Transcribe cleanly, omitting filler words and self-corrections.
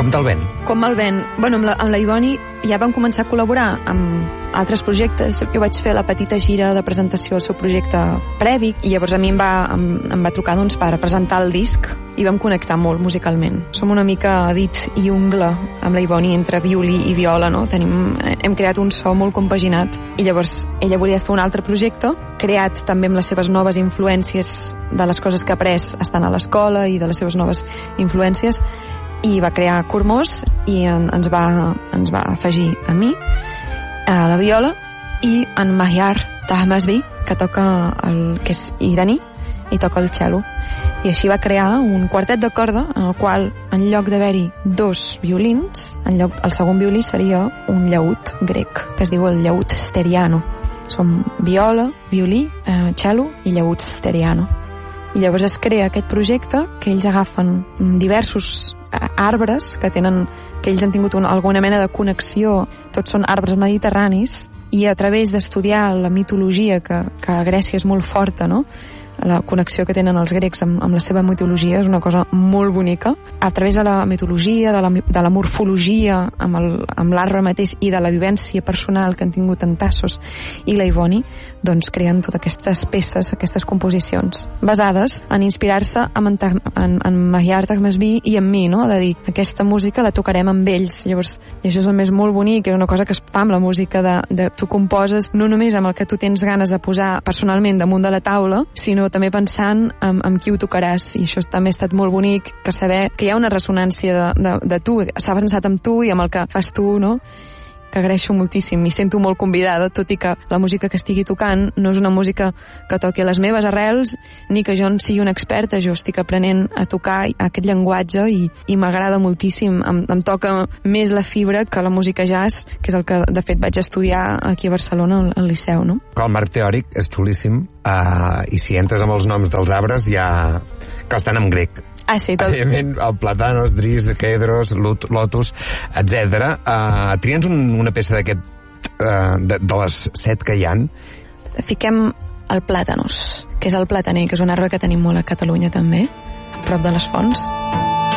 Com te'l ven? Com me'l ven? Bueno, amb la Ivoni ja vam començar a col·laborar amb altres projectes. Jo vaig fer la petita gira de presentació del seu projecte previ i llavors a mi em va trucar per presentar el disc i vam connectar molt musicalment. Som una mica dit i ungla amb la Ivoni entre violí i viola, no? Hem creat un so molt compaginat i llavors ella volia fer un altre projecte creat també amb les seves noves influències de les coses que ha après estant a l'escola i de les seves noves influències, i va crear Cormós i ens va afegir a mi, a la viola, i en Mahyar Tahmasbi, que toca que és iraní i toca el cello, i així va crear un quartet de corda en el qual en lloc d'haver-hi 2 violins, el segon violí seria un llaüt grec que es diu el llaüt steriano. Som viola, violí, cello i llaüt steriano. I llavors es crea aquest projecte que ells agafen diversos arbres que ells han tingut alguna mena de connexió, tots són arbres mediterranis, i a través d'estudiar la mitologia, que a Grècia és molt forta, no? La connexió que tenen els grecs amb la seva mitologia és una cosa molt bonica. A través de la mitologia, de la morfologia, amb l'arbre mateix i de la vivència personal que han tingut en Tassos i la Ivoni, doncs creen totes aquestes peces, aquestes composicions, basades en inspirar-se en Mahyar Tahmasbi i en mi, no? De dir, aquesta música la tocarem amb ells. Llavors, i això és el més molt bonic, és una cosa que es fa amb la música, de tu composes no només amb el que tu tens ganes de posar personalment damunt de la taula, sinó també pensant en qui ho tocaràs, i això també ha estat molt bonic, que saber que hi ha una ressonància de tu, s'ha pensat amb tu i amb el que fas tu, no? Que agraeixo moltíssim, i sento molt convidada, tot i que la música que estigui tocant no és una música que toqui les meves arrels, ni que jo en sigui una experta. Jo estic aprenent a tocar aquest llenguatge i m'agrada moltíssim, em toca més la fibra que la música jazz, que és el que de fet vaig estudiar aquí a Barcelona al Liceu, no? El marc teòric és xulíssim, i si entres amb els noms dels arbres ja que estan en grec. Ah, sí, tot. Evidentment, el platanos, dris, quedros, lotus, etc. Tria'ns una peça de les 7 que hi ha. Fiquem el plàtanos, que és el plataner, que és un arbre que tenim molt a Catalunya també, a prop de les fonts.